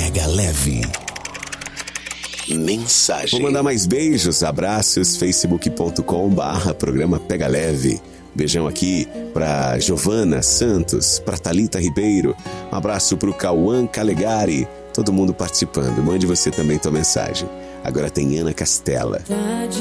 Pega Leve. Mensagem. Vou mandar mais beijos, abraços, facebook.com/programa Pega Leve. Beijão aqui pra Giovana Santos, pra Thalita Ribeiro. Um abraço pro Cauã Calegari. Todo mundo participando. Mande você também tua mensagem. Agora tem Ana Castela.